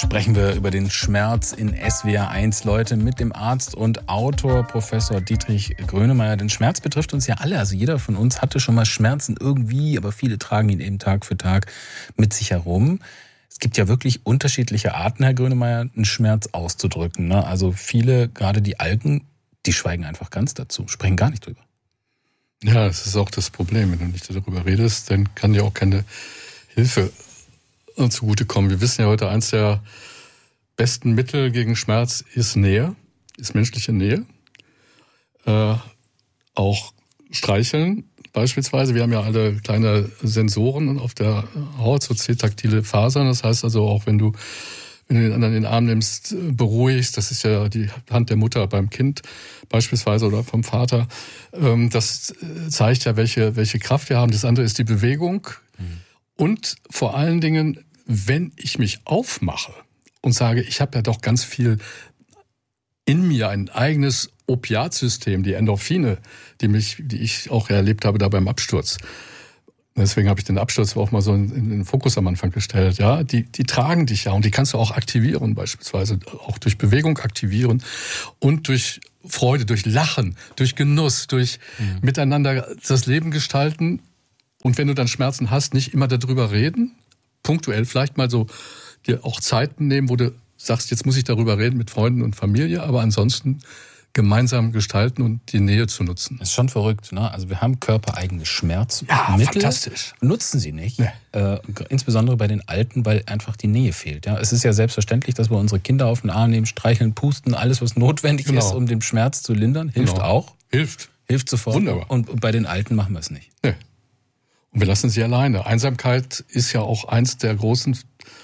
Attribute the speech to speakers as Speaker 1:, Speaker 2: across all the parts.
Speaker 1: Sprechen wir über den Schmerz in SWR1, Leute, mit dem Arzt und Autor Professor Dietrich Grönemeyer. Denn Schmerz betrifft uns ja alle. Also jeder von uns hatte schon mal Schmerzen irgendwie, aber viele tragen ihn eben Tag für Tag mit sich herum. Es gibt ja wirklich unterschiedliche Arten, Herr Grönemeyer, einen Schmerz auszudrücken. Ne? Also viele, gerade die Alten, die schweigen einfach ganz dazu, sprechen gar nicht drüber.
Speaker 2: Ja, das ist auch das Problem. Wenn du nicht darüber redest, dann kann dir auch keine Hilfe zugutekommen. Wir wissen ja heute, eins der besten Mittel gegen Schmerz ist Nähe, ist menschliche Nähe. Auch Streicheln beispielsweise. Wir haben ja alle kleine Sensoren auf der Haut, so taktile Fasern. Das heißt also auch, wenn du den anderen in den Arm nimmst, beruhigst, das ist ja die Hand der Mutter beim Kind beispielsweise oder vom Vater. Das zeigt ja, welche Kraft wir haben. Das andere ist die Bewegung. Und vor allen Dingen, wenn ich mich aufmache und sage, ich habe ja doch ganz viel in mir, ein eigenes Opiatsystem, die Endorphine, die ich auch erlebt habe da beim Absturz. Deswegen habe ich den Absturz auch mal so in den Fokus am Anfang gestellt. Ja, die tragen dich ja und die kannst du auch aktivieren, beispielsweise auch durch Bewegung aktivieren und durch Freude, durch Lachen, durch Genuss, durch miteinander das Leben gestalten. Und wenn du dann Schmerzen hast, nicht immer darüber reden, punktuell vielleicht mal so dir auch Zeiten nehmen, wo du sagst, jetzt muss ich darüber reden mit Freunden und Familie, aber ansonsten gemeinsam gestalten und die Nähe zu nutzen.
Speaker 1: Das ist schon verrückt, ne? Also wir haben körpereigene Schmerzmittel.
Speaker 2: Ja, fantastisch.
Speaker 1: Nutzen sie nicht.
Speaker 2: Nee.
Speaker 1: Insbesondere bei den Alten, weil einfach die Nähe fehlt. Ja? Es ist ja selbstverständlich, dass wir unsere Kinder auf den Arm nehmen, streicheln, pusten, alles, was notwendig ist, um den Schmerz zu lindern. Hilft auch.
Speaker 2: Hilft
Speaker 1: Sofort.
Speaker 2: Wunderbar.
Speaker 1: Und bei den Alten machen wir es nicht.
Speaker 2: Nee. Und wir lassen sie alleine. Einsamkeit ist ja auch eins der großen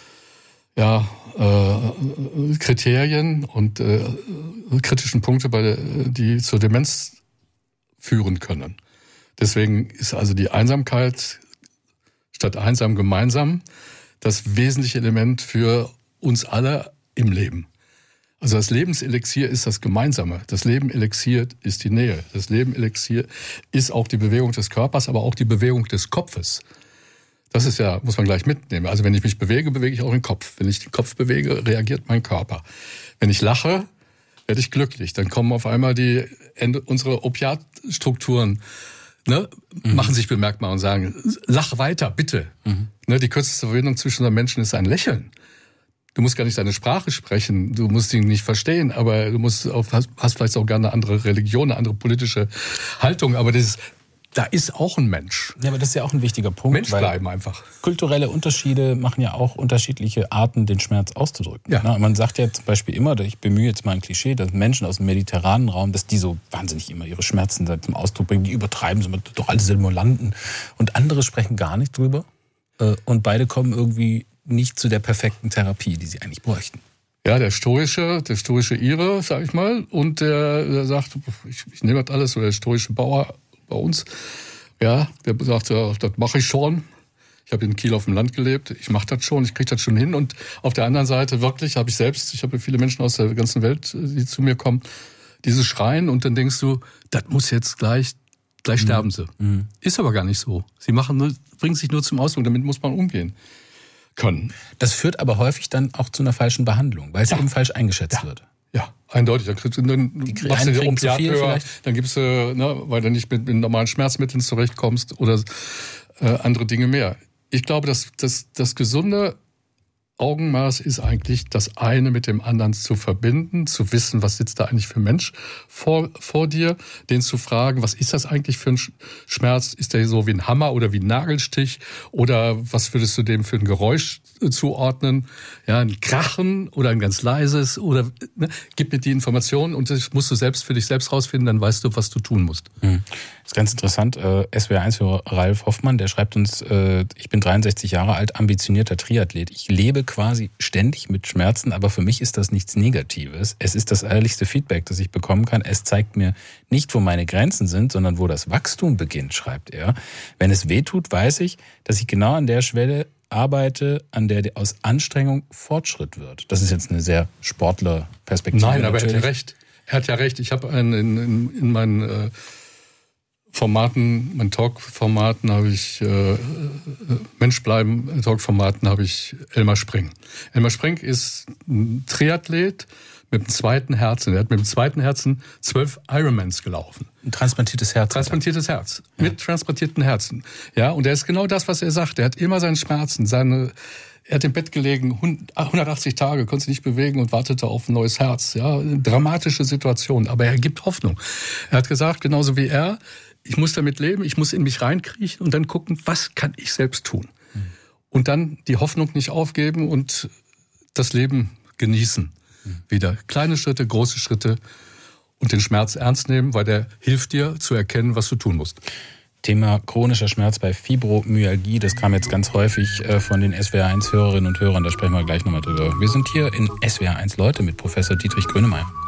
Speaker 2: Kriterien und kritischen Punkte, die zur Demenz führen können. Deswegen ist also die Einsamkeit statt einsam gemeinsam das wesentliche Element für uns alle im Leben. Also das Lebenselixier ist das Gemeinsame. Das Lebenelixier ist die Nähe. Das Lebenelixier ist auch die Bewegung des Körpers, aber auch die Bewegung des Kopfes. Das ist ja, muss man gleich mitnehmen. Also wenn ich mich bewege, bewege ich auch den Kopf. Wenn ich den Kopf bewege, reagiert mein Körper. Wenn ich lache, werde ich glücklich. Dann kommen auf einmal unsere Opiatstrukturen, machen sich bemerkbar und sagen, lach weiter, bitte. Die kürzeste Verbindung zwischen den Menschen ist ein Lächeln. Du musst gar nicht deine Sprache sprechen, du musst ihn nicht verstehen, aber du hast vielleicht auch gerne eine andere Religion, eine andere politische Haltung, aber da ist auch ein Mensch.
Speaker 1: Ja, aber das ist ja auch ein wichtiger Punkt.
Speaker 2: Mensch bleiben einfach.
Speaker 1: Kulturelle Unterschiede machen ja auch unterschiedliche Arten, den Schmerz auszudrücken.
Speaker 2: Ja.
Speaker 1: Man sagt ja zum Beispiel immer, ich bemühe jetzt mal ein Klischee, dass Menschen aus dem mediterranen Raum, dass die so wahnsinnig immer ihre Schmerzen zum Ausdruck bringen, die übertreiben, sind doch alle Simulanten. Und andere sprechen gar nicht drüber. Und beide kommen irgendwie nicht zu der perfekten Therapie, die sie eigentlich bräuchten.
Speaker 2: Ja, der stoische Ire, sag ich mal, und der sagt, ich nehme das alles, oder der stoische Bauer bei uns, ja, der sagt, ja, das mache ich schon. Ich habe in Kiel auf dem Land gelebt, ich mache das schon, ich kriege das schon hin. Und auf der anderen Seite wirklich ich habe viele Menschen aus der ganzen Welt, die zu mir kommen, diese schreien und dann denkst du, das muss jetzt gleich sterben sie. Ist aber gar nicht so. Sie bringen sich nur zum Ausdruck, damit muss man umgehen können.
Speaker 1: Das führt aber häufig dann auch zu einer falschen Behandlung, weil es eben falsch eingeschätzt wird.
Speaker 2: Ja, eindeutig. Dann machst du die Opiathörer, dann gibst du, weil du nicht mit normalen Schmerzmitteln zurechtkommst oder andere Dinge mehr. Ich glaube, dass das gesunde Augenmaß ist eigentlich, das eine mit dem anderen zu verbinden, zu wissen, was sitzt da eigentlich für ein Mensch vor dir, den zu fragen, was ist das eigentlich für ein Schmerz? Ist der so wie ein Hammer oder wie ein Nagelstich? Oder was würdest du dem für ein Geräusch zuordnen? Ja, ein Krachen oder ein ganz leises? Oder gib mir die Informationen und das musst du selbst für dich selbst rausfinden, dann weißt du, was du tun musst.
Speaker 1: Das ist ganz interessant. SWR1 Ralf Hoffmann, der schreibt uns, ich bin 63 Jahre alt, ambitionierter Triathlet. Ich lebe quasi ständig mit Schmerzen, aber für mich ist das nichts Negatives. Es ist das ehrlichste Feedback, das ich bekommen kann. Es zeigt mir nicht, wo meine Grenzen sind, sondern wo das Wachstum beginnt, schreibt er. Wenn es weh tut, weiß ich, dass ich genau an der Schwelle arbeite, an der aus Anstrengung Fortschritt wird. Das ist jetzt eine sehr Sportlerperspektive.
Speaker 2: Nein, aber er hat ja recht. Er hat ja recht. Ich habe in meinen Formaten, mein Talk-Formaten habe ich Mensch bleiben, Talk-Formaten habe ich Elmar Spreng. Elmar Spreng ist ein Triathlet mit dem zweiten Herzen. Er hat mit dem zweiten Herzen 12 Ironmans gelaufen.
Speaker 1: Ein transplantiertes Herz.
Speaker 2: Transplantiertes Herz. Ja. Mit transplantierten Herzen. Ja, und er ist genau das, was er sagt. Er hat immer seine Schmerzen, er hat im Bett gelegen, 180 Tage, konnte sich nicht bewegen und wartete auf ein neues Herz. Ja, eine dramatische Situation, aber er gibt Hoffnung. Er hat gesagt, genauso wie er, ich muss damit leben, ich muss in mich reinkriechen und dann gucken, was kann ich selbst tun? Und dann die Hoffnung nicht aufgeben und das Leben genießen. Wieder kleine Schritte, große Schritte und den Schmerz ernst nehmen, weil der hilft dir zu erkennen, was du tun musst.
Speaker 1: Thema chronischer Schmerz bei Fibromyalgie, das kam jetzt ganz häufig von den SWR1-Hörerinnen und Hörern, da sprechen wir gleich nochmal drüber. Wir sind hier in SWR1 Leute mit Professor Dietrich Grönemeyer.